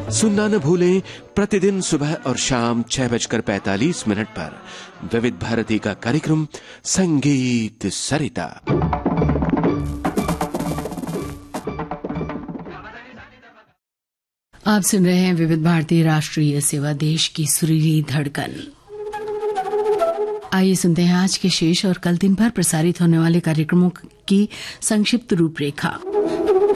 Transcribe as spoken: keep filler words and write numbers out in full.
सुनना न भूलें प्रतिदिन सुबह और शाम छह बजकर पैंतालीस मिनट पर विविध भारती का कार्यक्रम संगीत सरिता। आप सुन रहे हैं विविध भारती राष्ट्रीय सेवा, देश की सुरीली धड़कन। आइए सुनते हैं आज के शेष और कल दिन भर प्रसारित होने वाले कार्यक्रमों की संक्षिप्त रूपरेखा।